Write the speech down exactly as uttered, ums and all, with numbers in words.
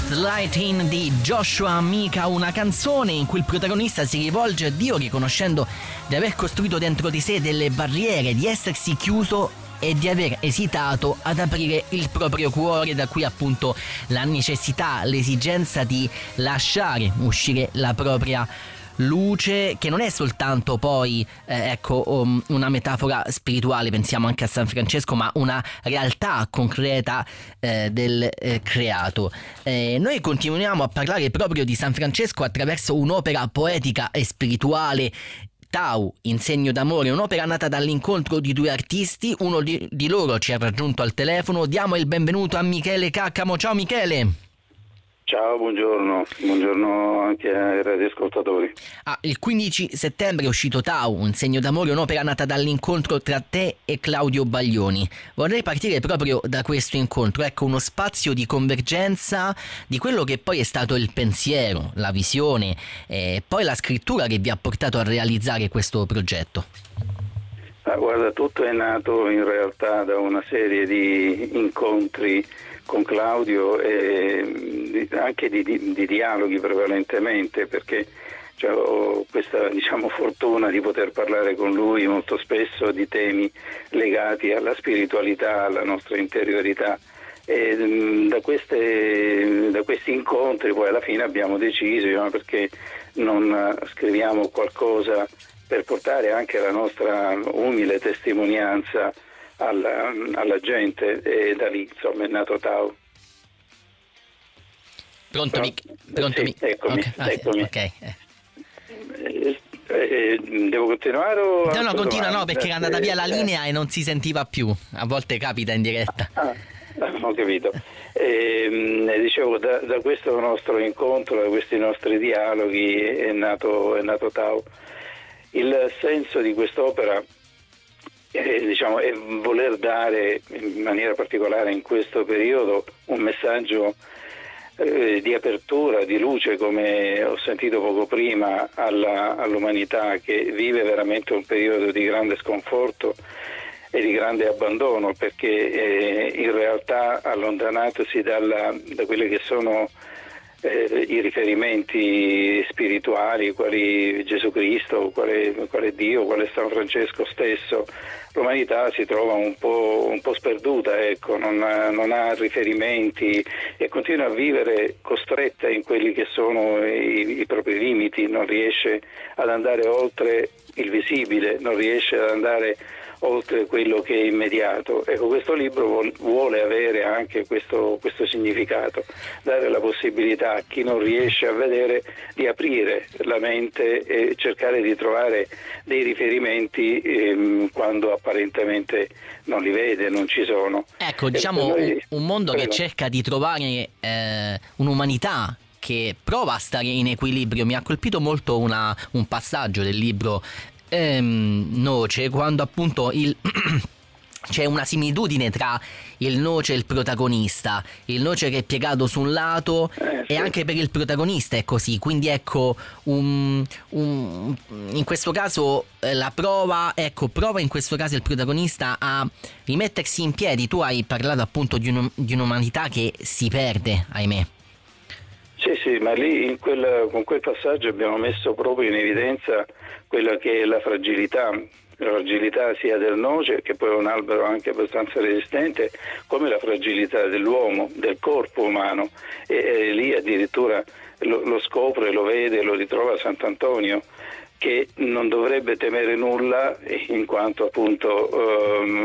Light In di Joshua Mika, una canzone in cui il protagonista si rivolge a Dio riconoscendo di aver costruito dentro di sé delle barriere, di essersi chiuso e di aver esitato ad aprire il proprio cuore, da qui appunto la necessità, l'esigenza di lasciare uscire la propria luce, che non è soltanto poi eh, ecco um, una metafora spirituale, pensiamo anche a San Francesco, ma una realtà concreta eh, del eh, creato. Eh, noi continuiamo a parlare proprio di San Francesco attraverso un'opera poetica e spirituale, Tau, in segno d'amore, un'opera nata dall'incontro di due artisti. Uno di, di loro ci ha raggiunto al telefono. Diamo il benvenuto a Michele Caccamo. Ciao Michele. Ciao, buongiorno, buongiorno anche ai radioascoltatori. Ah, il quindici settembre è uscito Tau, un segno d'amore, un'opera nata dall'incontro tra te e Claudio Baglioni. Vorrei partire proprio da questo incontro, ecco, uno spazio di convergenza di quello che poi è stato il pensiero, la visione e poi la scrittura che vi ha portato a realizzare questo progetto. Ah, guarda, tutto è nato in realtà da una serie di incontri con Claudio e anche di, di, di dialoghi prevalentemente, perché cioè, ho questa diciamo fortuna di poter parlare con lui molto spesso di temi legati alla spiritualità, alla nostra interiorità. E da, queste, da questi incontri poi alla fine abbiamo deciso, no, perché non scriviamo qualcosa per portare anche la nostra umile testimonianza alla, alla gente, e da lì insomma è nato Tau. Pronto? Mi... Pronto sì, mi... eccomi, okay. Ah, eccomi. Okay. Eh, eh, devo continuare o... No, no, continua, no, perché è andata via la eh, linea e non si sentiva più. A volte capita in diretta. Ah, ho capito. Eh, dicevo, da, da questo nostro incontro, da questi nostri dialoghi è nato, è nato Tau. Il senso di quest'opera è, diciamo, è voler dare in maniera particolare in questo periodo un messaggio eh, di apertura, di luce, come ho sentito poco prima, alla, all'umanità che vive veramente un periodo di grande sconforto e di grande abbandono, perché eh, in realtà allontanatosi dalla, da quelle che sono Eh, i riferimenti spirituali, quali Gesù Cristo, quale, quale Dio, quale San Francesco stesso, l'umanità si trova un po', un po' sperduta, ecco, non ha, non ha riferimenti e continua a vivere costretta in quelli che sono i, i propri limiti, non riesce ad andare oltre il visibile, non riesce ad andare oltre quello che è immediato. Ecco, questo libro vuole avere anche questo, questo significato, dare la possibilità a chi non riesce a vedere di aprire la mente e cercare di trovare dei riferimenti ehm, quando apparentemente non li vede, non ci sono. Ecco, diciamo noi, un mondo quello. che cerca di trovare eh, un'umanità che prova a stare in equilibrio. Mi ha colpito molto una, un passaggio del libro Ehm, Noce, quando appunto il c'è una similitudine tra il Noce e il protagonista, il Noce che è piegato su un lato eh, sì. e anche per il protagonista è così, quindi ecco un, un, in questo caso eh, la prova, ecco prova in questo caso il protagonista a rimettersi in piedi. Tu hai parlato appunto di, un, di un'umanità che si perde, ahimè. Sì, sì, ma lì in quel, con quel passaggio abbiamo messo proprio in evidenza quella che è la fragilità, la fragilità sia del noce, che poi è un albero anche abbastanza resistente, come la fragilità dell'uomo, del corpo umano, e, e lì addirittura lo, lo scopre, lo vede, lo ritrova Sant'Antonio, che non dovrebbe temere nulla in quanto appunto ehm,